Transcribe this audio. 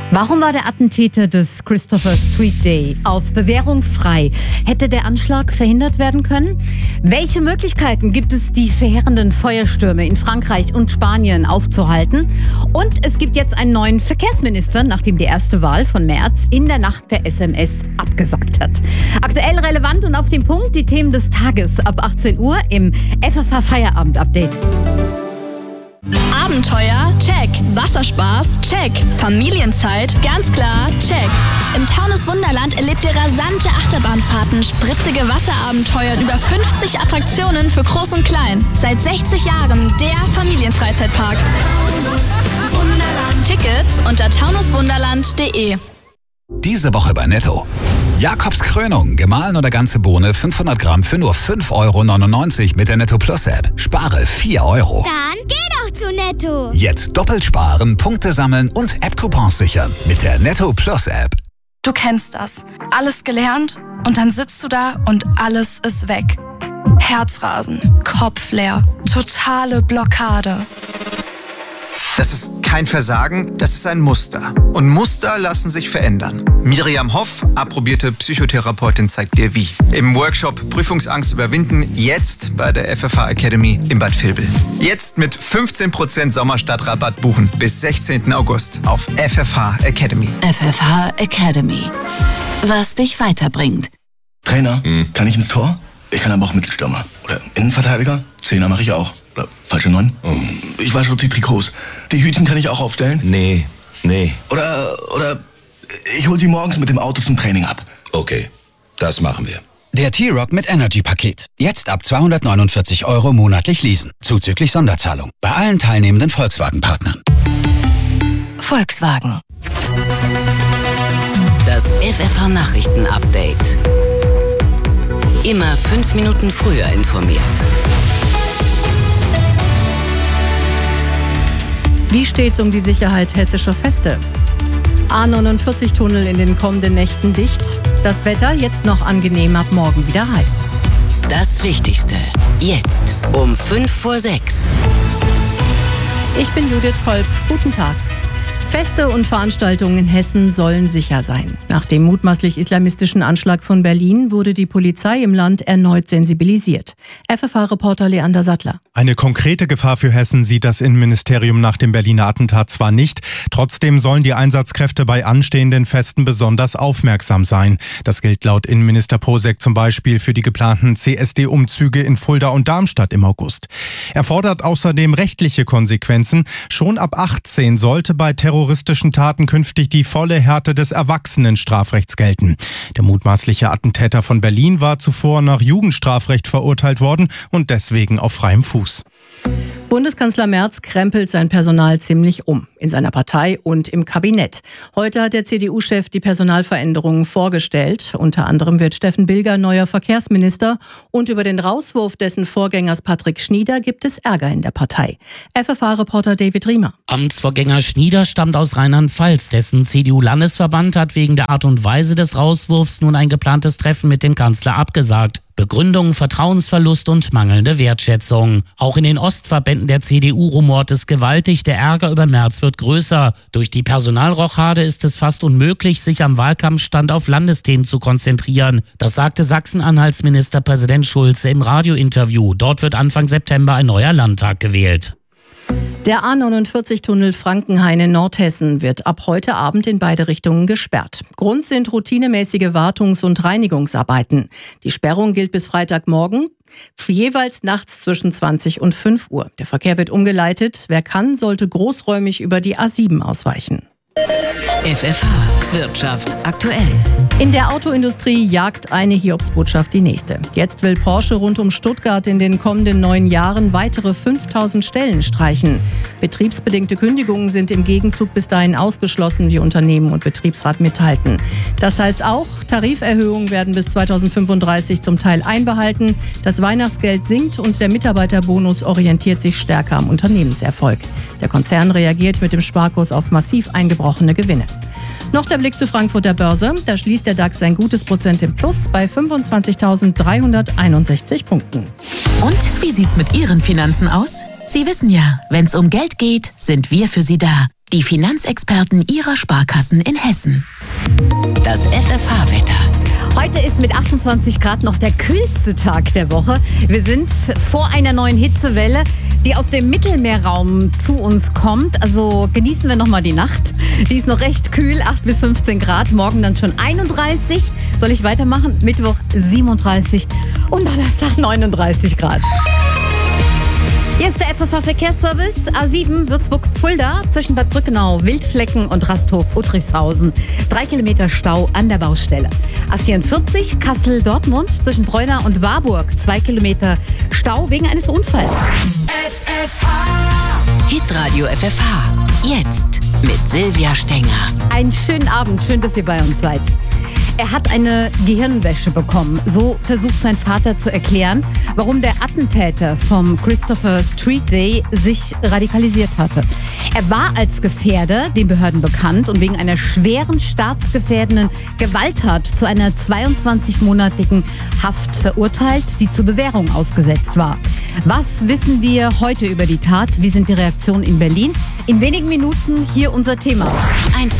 Warum war der Attentäter des Christopher Street Day auf Bewährung frei? Hätte der Anschlag verhindert werden können? Welche Möglichkeiten gibt es, die verheerenden Feuerstürme in Frankreich und Spanien aufzuhalten? Und es gibt jetzt einen neuen Verkehrsminister, nachdem die erste Wahl von Merz in der Nacht per SMS abgesagt hat. Aktuell, relevant und auf den Punkt die Themen des Tages ab 18 Uhr im FFH Feierabend Update. Abenteuer? Check. Wasserspaß? Check. Familienzeit? Ganz klar, check. Im Taunus Wunderland erlebt ihr rasante Achterbahnfahrten, spritzige Wasserabenteuer und über 50 Attraktionen für Groß und Klein. Seit 60 Jahren der Familienfreizeitpark. Tickets unter taunuswunderland.de. Diese Woche bei Netto. Jakobs Krönung, gemahlen oder ganze Bohne, 500 Gramm für nur 5,99 € mit der Netto Plus App. Spare 4 €. Dann geh doch zu Netto. Jetzt doppelt sparen, Punkte sammeln und App-Coupons sichern mit der Netto Plus App. Du kennst das. Alles gelernt und dann sitzt du da und alles ist weg. Herzrasen, Kopf leer, totale Blockade. Das ist kein Versagen, das ist ein Muster. Und Muster lassen sich verändern. Miriam Hoff, approbierte Psychotherapeutin, zeigt dir wie. Im Workshop Prüfungsangst überwinden, jetzt bei der FFH Academy in Bad Vilbel. Jetzt mit 15% Sommerstadtrabatt buchen bis 16. August auf FFH Academy. FFH Academy. Was dich weiterbringt. Trainer, kann ich ins Tor? Ich kann aber auch Mittelstürmer. Oder Innenverteidiger? Zehner mache ich auch. Oder falsche 9? Ich wasche die Trikots. Die Hütchen kann ich auch aufstellen? Nee. Oder ich hol sie morgens mit dem Auto zum Training ab. Okay, das machen wir. Der T-Rock mit Energy-Paket. Jetzt ab 249 € monatlich leasen. Zuzüglich Sonderzahlung. Bei allen teilnehmenden Volkswagen-Partnern. Volkswagen. Das FFH-Nachrichten-Update. Immer 5 Minuten früher informiert. Wie steht's um die Sicherheit hessischer Feste? A49-Tunnel in den kommenden Nächten dicht. Das Wetter jetzt noch angenehm, ab morgen wieder heiß. Das Wichtigste. Jetzt um 5:06. Ich bin Judith Kolb. Guten Tag. Feste und Veranstaltungen in Hessen sollen sicher sein. Nach dem mutmaßlich islamistischen Anschlag von Berlin wurde die Polizei im Land erneut sensibilisiert. FFH-Reporter Leander Sattler. Eine konkrete Gefahr für Hessen sieht das Innenministerium nach dem Berliner Attentat zwar nicht, trotzdem sollen die Einsatzkräfte bei anstehenden Festen besonders aufmerksam sein. Das gilt laut Innenminister Posek zum Beispiel für die geplanten CSD-Umzüge in Fulda und Darmstadt im August. Er fordert außerdem rechtliche Konsequenzen. Schon ab 18 sollte bei terroristischen Taten künftig die volle Härte des Erwachsenenstrafrechts gelten. Der mutmaßliche Attentäter von Berlin war zuvor nach Jugendstrafrecht verurteilt worden und deswegen auf freiem Fuß. Bundeskanzler Merz krempelt sein Personal ziemlich um. In seiner Partei und im Kabinett. Heute hat der CDU-Chef die Personalveränderungen vorgestellt. Unter anderem wird Steffen Bilger neuer Verkehrsminister. Und über den Rauswurf dessen Vorgängers Patrick Schnieder gibt es Ärger in der Partei. FFH-Reporter David Riemer. Amtsvorgänger Schnieder stammt aus Rheinland-Pfalz. Dessen CDU-Landesverband hat wegen der Art und Weise des Rauswurfs nun ein geplantes Treffen mit dem Kanzler abgesagt. Begründung, Vertrauensverlust und mangelnde Wertschätzung. Auch in den Ostverbänden der CDU rumort es gewaltig. Der Ärger über Merz wird größer. Durch die Personalrochade ist es fast unmöglich, sich am Wahlkampfstand auf Landesthemen zu konzentrieren. Das sagte Sachsen-Anhalts Ministerpräsident Schulze im Radiointerview. Dort wird Anfang September ein neuer Landtag gewählt. Der A49-Tunnel Frankenhain in Nordhessen wird ab heute Abend in beide Richtungen gesperrt. Grund sind routinemäßige Wartungs- und Reinigungsarbeiten. Die Sperrung gilt bis Freitagmorgen, jeweils nachts zwischen 20 und 5 Uhr. Der Verkehr wird umgeleitet. Wer kann, sollte großräumig über die A7 ausweichen. FFH Wirtschaft aktuell. In der Autoindustrie jagt eine Hiobsbotschaft die nächste. Jetzt will Porsche rund um Stuttgart in den kommenden 9 Jahren weitere 5000 Stellen streichen. Betriebsbedingte Kündigungen sind im Gegenzug bis dahin ausgeschlossen, wie Unternehmen und Betriebsrat mitteilten. Das heißt auch, Tariferhöhungen werden bis 2035 zum Teil einbehalten. Das Weihnachtsgeld sinkt und der Mitarbeiterbonus orientiert sich stärker am Unternehmenserfolg. Der Konzern reagiert mit dem Sparkurs auf massiv eingebrochene Gewinne. Noch der Blick zur Frankfurter Börse. Da schließt der DAX ein gutes Prozent im Plus bei 25.361 Punkten. Und wie sieht's mit Ihren Finanzen aus? Sie wissen ja, wenn's um Geld geht, sind wir für Sie da. Die Finanzexperten Ihrer Sparkassen in Hessen. Das FFH-Wetter. Heute ist mit 28 Grad noch der kühlste Tag der Woche. Wir sind vor einer neuen Hitzewelle, die aus dem Mittelmeerraum zu uns kommt. Also genießen wir nochmal die Nacht. Die ist noch recht kühl, 8 bis 15 Grad. Morgen dann schon 31. Soll ich weitermachen? Mittwoch 37 und Donnerstag 39 Grad. Hier ist der FFH-Verkehrsservice. A7 Würzburg-Fulda zwischen Bad Brückenau, Wildflecken und Rasthof-Uttrichshausen. 3 Kilometer Stau an der Baustelle. A44 Kassel-Dortmund zwischen Breuna und Warburg. 2 Kilometer Stau wegen eines Unfalls. Hitradio FFH. Jetzt mit Silvia Stenger. Einen schönen Abend. Schön, dass ihr bei uns seid. Er hat eine Gehirnwäsche bekommen. So versucht sein Vater zu erklären, warum der Attentäter vom Christopher Street Day sich radikalisiert hatte. Er war als Gefährder den Behörden bekannt und wegen einer schweren staatsgefährdenden Gewalttat zu einer 22-monatigen Haft verurteilt, die zur Bewährung ausgesetzt war. Was wissen wir heute über die Tat? Wie sind die Reaktionen in Berlin? In wenigen Minuten hier unser Thema. Einfach